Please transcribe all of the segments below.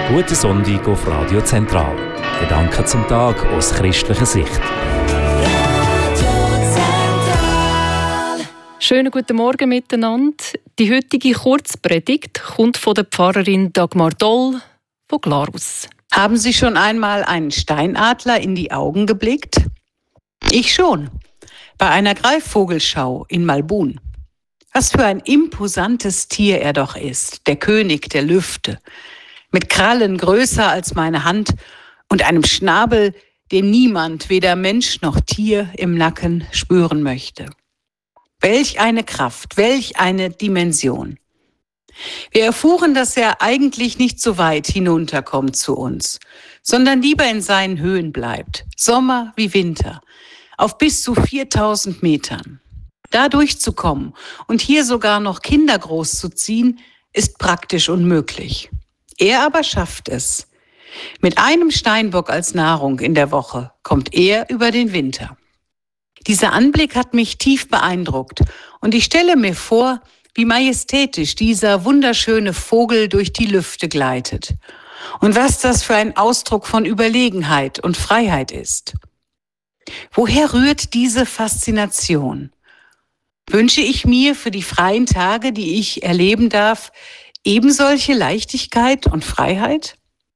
Guten Sonntag auf Radio Zentral. Gedanken zum Tag aus christlicher Sicht. Schönen guten Morgen miteinander. Die heutige Kurzpredigt kommt von der Pfarrerin Dagmar Doll von Glarus. Haben Sie schon einmal einen Steinadler in die Augen geblickt? Ich schon. Bei einer Greifvogelschau in Malbun. Was für ein imposantes Tier er doch ist, der König der Lüfte. Mit Krallen größer als meine Hand und einem Schnabel, den niemand, weder Mensch noch Tier, im Nacken spüren möchte. Welch eine Kraft, welch eine Dimension. Wir erfuhren, dass er eigentlich nicht so weit hinunterkommt zu uns, sondern lieber in seinen Höhen bleibt, Sommer wie Winter, auf bis zu 4000 Metern. Da durchzukommen und hier sogar noch Kinder großzuziehen, ist praktisch unmöglich. Er aber schafft es. Mit einem Steinbock als Nahrung in der Woche kommt er über den Winter. Dieser Anblick hat mich tief beeindruckt und ich stelle mir vor, wie majestätisch dieser wunderschöne Vogel durch die Lüfte gleitet und was das für ein Ausdruck von Überlegenheit und Freiheit ist. Woher rührt diese Faszination? Wünsche ich mir für die freien Tage, die ich erleben darf, ebensolche Leichtigkeit und Freiheit?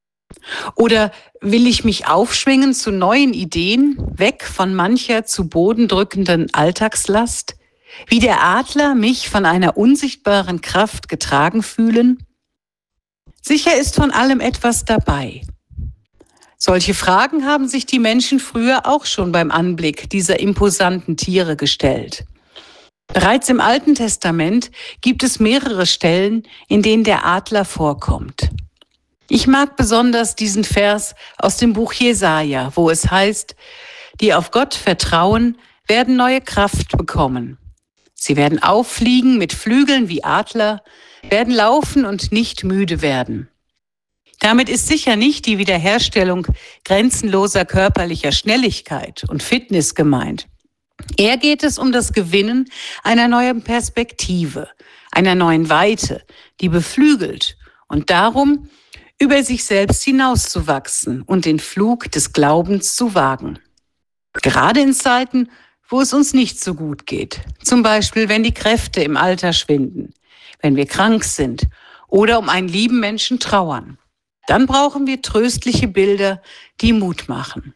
Oder will ich mich aufschwingen zu neuen Ideen, weg von mancher zu Boden drückenden Alltagslast? Wie der Adler mich von einer unsichtbaren Kraft getragen fühlen? Sicher ist von allem etwas dabei. Solche Fragen haben sich die Menschen früher auch schon beim Anblick dieser imposanten Tiere gestellt. Bereits im Alten Testament gibt es mehrere Stellen, in denen der Adler vorkommt. Ich mag besonders diesen Vers aus dem Buch Jesaja, wo es heißt, die auf Gott vertrauen, werden neue Kraft bekommen. Sie werden auffliegen mit Flügeln wie Adler, werden laufen und nicht müde werden. Damit ist sicher nicht die Wiederherstellung grenzenloser körperlicher Schnelligkeit und Fitness gemeint. Eher geht es um das Gewinnen einer neuen Perspektive, einer neuen Weite, die beflügelt und darum, über sich selbst hinauszuwachsen und den Flug des Glaubens zu wagen. Gerade in Zeiten, wo es uns nicht so gut geht, zum Beispiel wenn die Kräfte im Alter schwinden, wenn wir krank sind oder um einen lieben Menschen trauern, dann brauchen wir tröstliche Bilder, die Mut machen.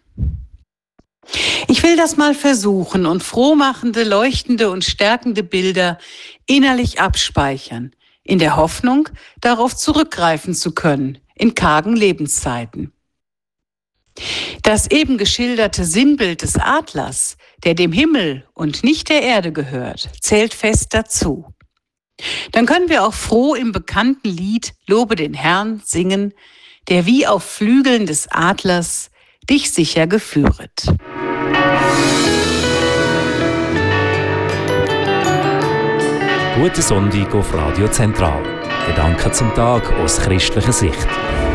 Ich will das mal versuchen und frohmachende, leuchtende und stärkende Bilder innerlich abspeichern, in der Hoffnung, darauf zurückgreifen zu können in kargen Lebenszeiten. Das eben geschilderte Sinnbild des Adlers, der dem Himmel und nicht der Erde gehört, zählt fest dazu. Dann können wir auch froh im bekannten Lied Lobe den Herrn singen, der wie auf Flügeln des Adlers dich sicher geführet. Guten Sonntag auf Radio Zentral. Gedanken zum Tag aus christlicher Sicht.